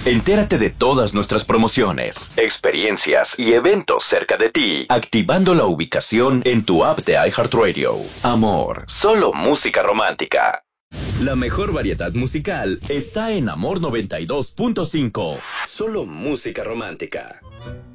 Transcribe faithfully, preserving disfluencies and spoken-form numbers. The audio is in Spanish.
Entérate de todas nuestras promociones, experiencias y eventos cerca de ti, activando la ubicación en tu app de iHeartRadio. Amor, solo música romántica. La mejor variedad musical está en Amor noventa y dos punto cinco. Solo música romántica.